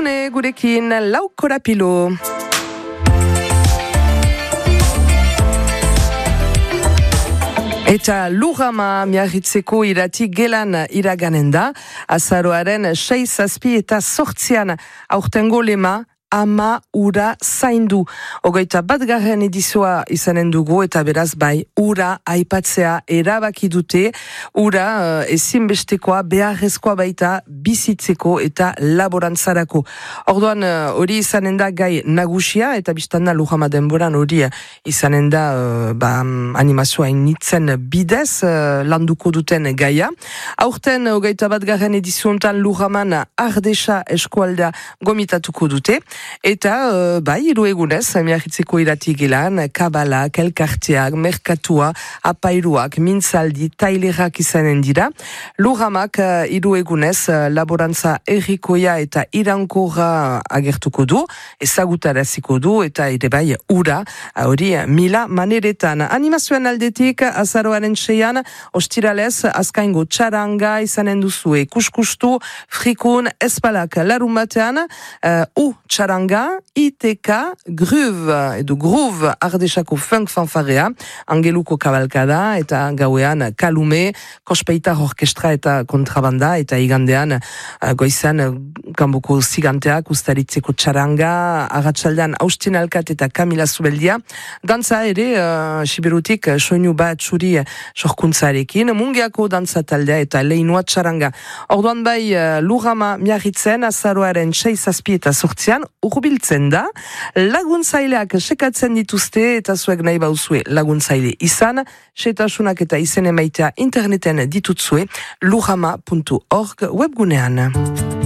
Webgune gurekin Lau Korapilo. Eta Lujama Miarritzeko irati gelan iraganen da, azaroaren 6, 7 eta 8 aurtengo lema, ama ura zaindu. 21. edizioa izanen dugu eta beraz bai ura aipatzea erabaki dute, ura ezinbestekoa beharrezkoa baita bizitzeko eta laborantzarako. Orduan hori izanen da gai nagusia eta biztanda Lujama denboran hori izanen da animazioa initzen bidez landuko duten gaia. Aurten 21. ediziontan Lujaman Ardesa eskualdea gomitatuko dute. Eta, hiru egunez, Miarritzeko irati gelan, kabalak, elkarteak, merkatua, apairuak, mintzaldi, tailerak izanen dira. Lujamak hiru egunez, laborantza errikoia eta irankora agertuko du, ezagutaraziko du, eta ere bai ura, hori 1000 maneretan. Animazioan aldetik, azaroaren 6, ostiralez, azkaingo txaranga izanen duzue, kuskustu, frikun, espalak, larun batean, txaranga, ITK, Groove Ardesako funk fanfarea, Angeluko kabalkada, eta gauean Kalume, Kospeitar orkestra eta kontrabanda, eta igandean goizan kanboko ziganteak, Ustaritzeko txaranga, agatsaldean Austin Alkat eta Kamila Zubeldia, dantza ere, Siberutik soinu bat txuri sorkuntzarekin, Mungiako dantza taldea eta Leinua txaranga. Orduan bai Lujama Miarritzen, azaroaren 6, 7 eta 8 urbiltzen da, laguntzaileak sekatzen dituzte eta zuek nahi bauzue laguntzaile izan, setasunak eta izen emaitea interneten ditutzue lujama.org webgunean.